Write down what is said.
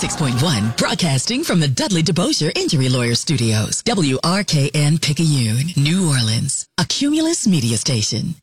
96.1, broadcasting from the Dudley DeBosier Injury Lawyer Studios. WRKN Picayune, New Orleans, a Cumulus media station.